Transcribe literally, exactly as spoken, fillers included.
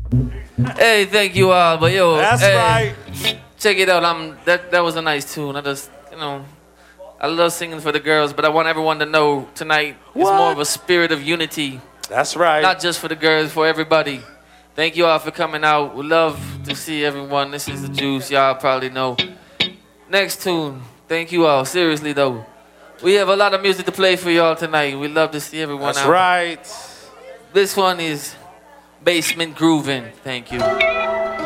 Hey, thank you all, but yo, That's hey, right. check it out. I'm that that was a nice tune. I just, you know, I love singing for the girls, but I want everyone to know tonight is more of a spirit of unity. That's right. Not just for the girls, for everybody. Thank you all for coming out. We love to see everyone. This is the Juice. Y'all probably know. Next tune. Thank you all. Seriously though, we have a lot of music to play for y'all tonight. We love to see everyone That's out. right. This one is Basement Groovin'. Thank you.